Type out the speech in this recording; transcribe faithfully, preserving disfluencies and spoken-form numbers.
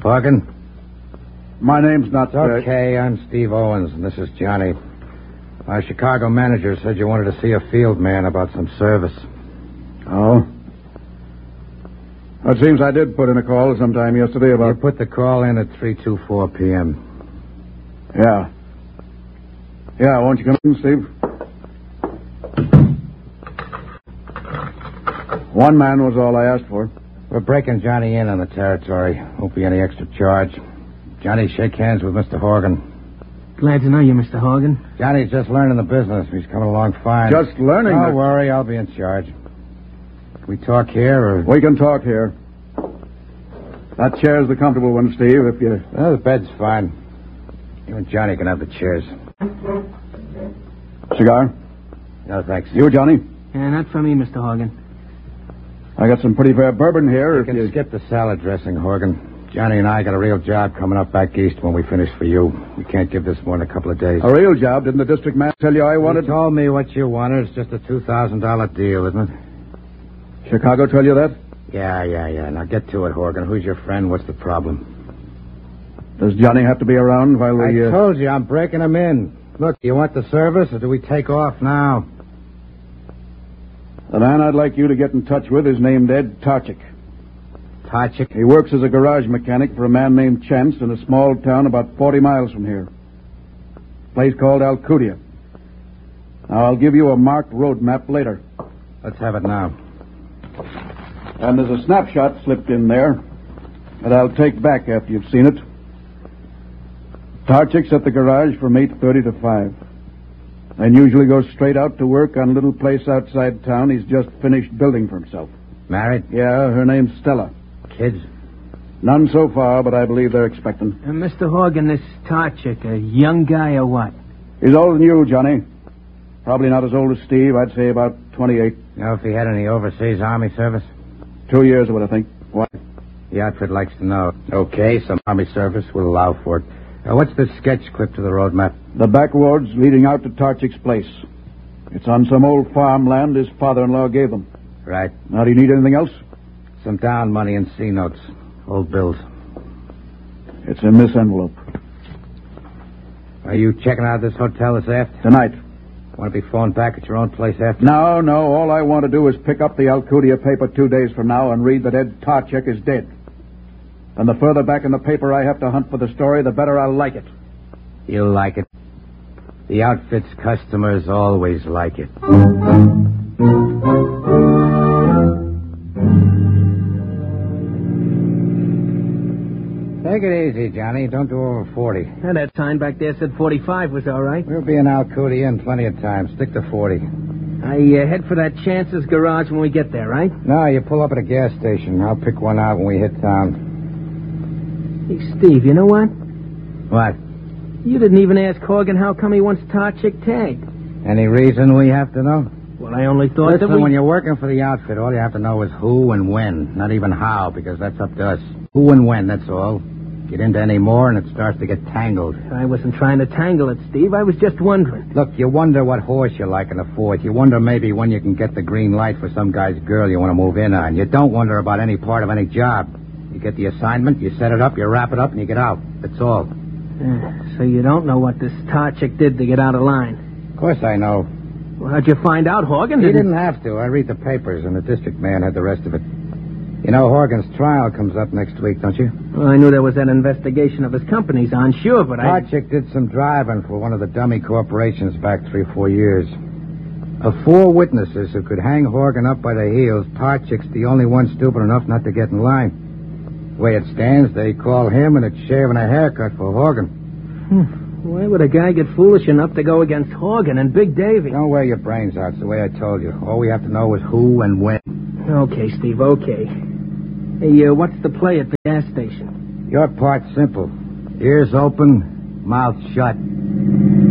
Horgan? My name's not... Okay, uh... I'm Steve Owens, and this is Johnny. Our Chicago manager said you wanted to see a field man about some service. Oh? It seems I did put in a call sometime yesterday about... You put the call in at three twenty-four p.m. Yeah. Yeah, won't you come in, Steve? One man was all I asked for. We're breaking Johnny in on the territory. Won't be any extra charge. Johnny, shake hands with Mister Horgan. Glad to know you, Mister Horgan. Johnny's just learning the business. He's coming along fine. Just learning? Don't the... worry, I'll be in charge. Can we talk here, or... We can talk here. That chair's the comfortable one, Steve, if you... Well, the bed's fine. You and Johnny can have the chairs. Cigar? No, thanks. You, Johnny? Yeah, not for me, Mister Horgan. I got some pretty fair bourbon here. You if can you... skip the salad dressing, Horgan. Johnny and I got a real job coming up back east when we finish for you. We can't give this more than a couple of days. A real job? Didn't the district man tell you I wanted... He told me what you wanted. It's just a two thousand dollars deal, isn't it? Chicago tell you that? Yeah, yeah, yeah. Now get to it, Horgan. Who's your friend? What's the problem? Does Johnny have to be around while we... I uh... told you, I'm breaking him in. Look, you want the service, or do we take off now? The man I'd like you to get in touch with is named Ed Tarchik. Tarchik? He works as a garage mechanic for a man named Chance in a small town about forty miles from here. A place called Alcudia. Now, I'll give you a marked road map later. Let's have it now. And there's a snapshot slipped in there that I'll take back after you've seen it. Tarchik's at the garage from eight thirty to five. And usually goes straight out to work on a little place outside town he's just finished building for himself. Married? Yeah, her name's Stella. Kids? None so far, but I believe they're expecting. Uh, Mister Horgan, this Tarchik, a young guy or what? He's older than you, Johnny. Probably not as old as Steve. I'd say about twenty-eight. You know if he had any overseas Army service? Two years or what, I think. Why? The outfit likes to know. Okay, some Army service will allow for it. Uh, what's this sketch clip to the road map? The back roads leading out to Tarchik's place. It's on some old farmland his father-in-law gave them. Right. Now, do you need anything else? Some down money and C notes. Old bills. It's in this envelope. Are you checking out this hotel this afternoon? Tonight. Want to be phoned back at your own place after? No, no. All I want to do is pick up the Alcudia paper two days from now and read that Ed Tarchik is dead. And the further back in the paper I have to hunt for the story, the better I'll like it. You'll like it. The outfit's customers always like it. Take it easy, Johnny. Don't do over forty. And that sign back there said forty-five was all right. We'll be in Alcudia in plenty of time. Stick to forty. I uh, head for that Chance's garage when we get there, right? No, you pull up at a gas station. I'll pick one out when we hit town. Hey, Steve, you know what? What? You didn't even ask Horgan how come he wants Tarchik tagged. Any reason we have to know? Well, I only thought Listen, that we... when you're working for the outfit, all you have to know is who and when, not even how, because that's up to us. Who and when, that's all. Get into any more and it starts to get tangled. I wasn't trying to tangle it, Steve. I was just wondering. Look, you wonder what horse you like in a fourth. You wonder maybe when you can get the green light for some guy's girl you want to move in on. You don't wonder about any part of any job. You get the assignment, you set it up, you wrap it up, and you get out. That's all. Uh, so you don't know what this Tarchik did to get out of line? Of course I know. Well, how'd you find out, Horgan? He Didn't... didn't have to. I read the papers, and the district man had the rest of it. You know, Horgan's trial comes up next week, don't you? Well, I knew there was that investigation of his companies on, sure, but I... Tarchik did some driving for one of the dummy corporations back three or four years. Of four witnesses who could hang Horgan up by the heels, Tarchik's the only one stupid enough not to get in line. The way it stands, they call him and it's shaving a haircut for Horgan. Hmm. Why would a guy get foolish enough to go against Horgan and Big Davy? Don't wear your brains out. It's the way I told you. All we have to know is who and when. Okay, Steve, okay. Hey, uh, what's the play at the gas station? Your part's simple. Ears open, mouth shut.